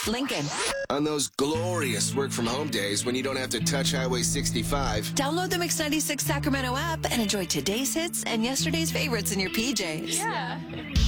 Lincoln. On those glorious work-from-home days when you don't have to touch Highway 65. Download the Mix 96 Sacramento app and enjoy today's hits and yesterday's favorites in your PJs. Yeah.